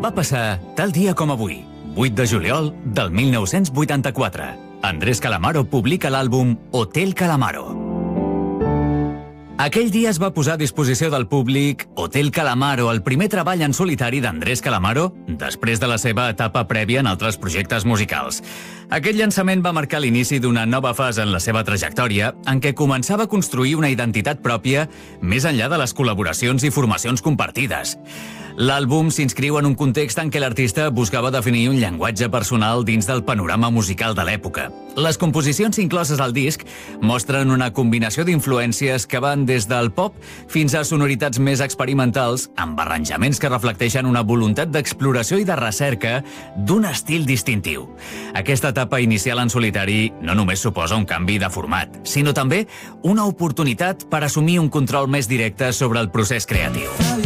Va passar tal dia com avui, 8 de juliol del 1984. Andrés Calamaro publica l'àlbum Hotel Calamaro. Aquell dia es va posar a disposició del públic Hotel Calamaro, el primer treball en solitari d'Andrés Calamaro després de la seva etapa prèvia en altres projectes musicals. Aquest llançament va marcar l'inici d'una nova fase en la seva trajectòria en què començava a construir una identitat pròpia més enllà de les col·laboracions i formacions compartides. L'àlbum s'inscriu en un context en què l'artista buscava definir un llenguatge personal dins del panorama musical de l'època. Les composicions incloses al disc mostren una combinació d'influències que van des del pop fins a sonoritats més experimentals, amb arranjaments que reflecteixen una voluntat d'exploració i de recerca d'un estil distintiu. Aquesta etapa inicial en solitari no només suposa un canvi de format, sinó també una oportunitat per assumir un control més directe sobre el procés creatiu.